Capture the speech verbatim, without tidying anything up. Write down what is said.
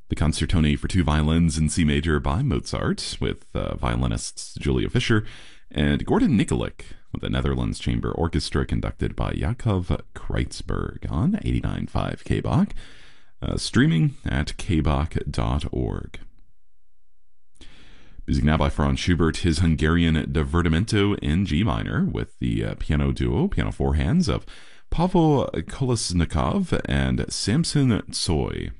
The Concertone for Two Violins in C Major by Mozart, with uh, violinists Julia Fischer and Gordon Nikolic, with the Netherlands Chamber Orchestra conducted by Jakob Kreitzberg on eighty-nine point five K B O C, uh, streaming at k b o c dot org. Music now by Franz Schubert, his Hungarian Divertimento in G minor, with the uh, piano duo, piano four hands of Pavel Kolesnikov and Samson Tsoi.